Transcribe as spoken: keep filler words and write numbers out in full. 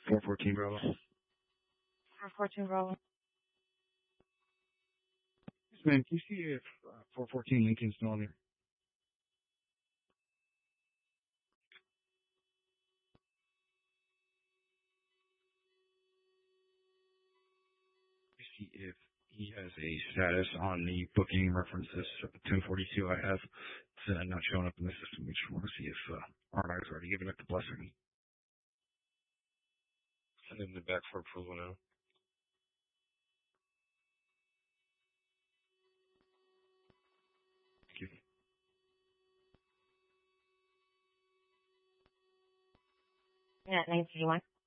four fourteen Bravo. four fourteen Bravo. Yes, ma'am. Can you see if uh, four fourteen Lincoln's still on there? See if he has a status on the booking references ten forty-two I have. It's uh, not showing up in the system. We just want to see if uh, R and I's already given it the blessing. Send him back for approval now. Thank you. Yeah, nine thirty-one.